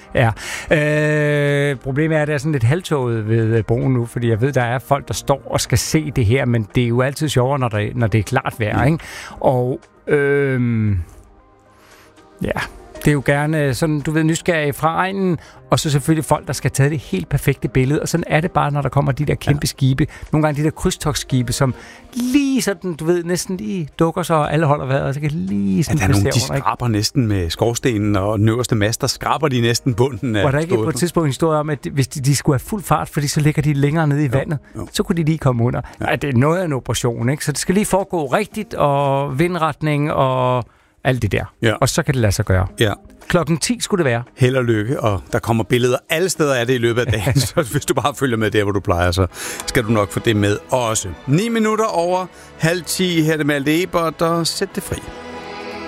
Ja. Problemet er, at det er sådan lidt halvtoget ved broen nu, fordi jeg ved, der er folk, der står og skal se det her, men det er jo altid sjovere, når det er klart vejr, ikke? Og ja, det er jo gerne sådan, du ved, nysgerrige fra egnen, og så selvfølgelig folk, der skal tage det helt perfekte billede. Og sådan er det bare, når der kommer de der kæmpe skibe. Nogle gange de der krydstogtskibe, som lige sådan, du ved, næsten lige dukker sig, og alle holder vejret, og så kan lige sådan... Ja, der er nogle, de skraber næsten med skorstenen, og den øverste mast, der skraber de næsten bunden af... Var der ikke på et tidspunkt en historie om, at hvis de skulle have fuld fart, fordi så ligger de længere nede i vandet, så kunne de lige komme under. Ja, det er noget af en operation, ikke? Så det skal lige foregå rigtigt, og vindretning, og alt det der. Ja. Og så kan det lade sig gøre. Ja. Klokken 10 skulle det være. Held og lykke, og der kommer billeder alle steder af det i løbet af dagen, så hvis du bare følger med der, hvor du plejer, så skal du nok få det med også. 9 minutter over 9:30 her er det Malte Ebert, og sæt det fri.